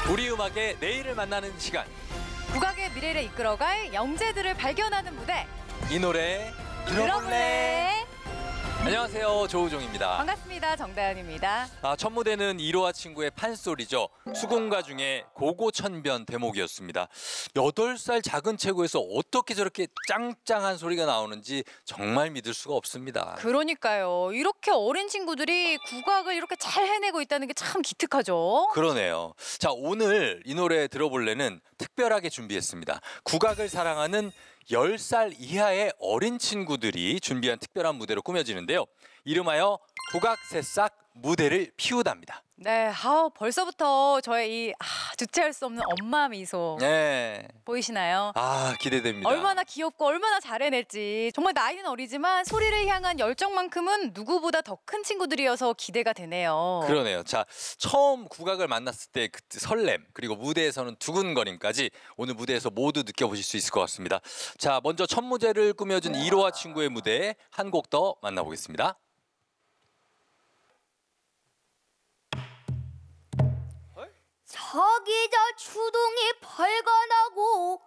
우리 음악의 내일을 만나는 시간. 국악의 미래를 이끌어갈 영재들을 발견하는 무대. 이 노래 들어볼래? 들어볼래? 안녕하세요, 조우종입니다. 반갑습니다. 정다연입니다. 첫 무대는 이로와 친구의 판소리죠. 수군가 중에 고고천변 대목이었습니다. 8살 작은 체구에서 어떻게 저렇게 짱짱한 소리가 나오는지 정말 믿을 수가 없습니다. 그러니까요. 이렇게 어린 친구들이 국악을 이렇게 잘 해내고 있다는 게 참 기특하죠. 그러네요. 자, 오늘 이 노래 들어볼래는 특별하게 준비했습니다. 국악을 사랑하는 10살 이하의 어린 친구들이 준비한 특별한 무대로 꾸며지는데요. 이름하여 국악 새싹 무대를 피우답니다. 네, 벌써부터 저의 이 주체할 수 없는 엄마 미소 네. 보이시나요? 기대됩니다. 얼마나 귀엽고 얼마나 잘 해낼지. 정말 나이는 어리지만 소리를 향한 열정만큼은 누구보다 더 큰 친구들이어서 기대가 되네요. 그러네요. 자, 처음 국악을 만났을 때 그 설렘, 그리고 무대에서는 두근거림까지 오늘 무대에서 모두 느껴보실 수 있을 것 같습니다. 자, 먼저 첫 무대를 꾸며준 이로와 친구의 무대 한 곡 더 만나보겠습니다. 저기 저 추동이 벌거나고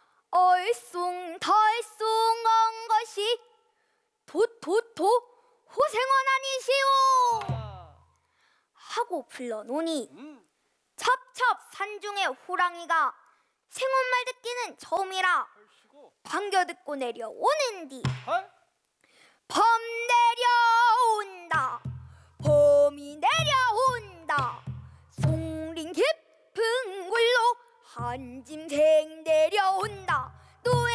얼숭덜숭한 것이 도도도 호생원 아니시오 하고 불러노니 첩첩 산중의 호랑이가 생원말 듣기는 처음이라 반겨 듣고 내려오는디 범 내려온다 범이 내려온다 송린 깊은 굴로 한 짐생 내려온다 노에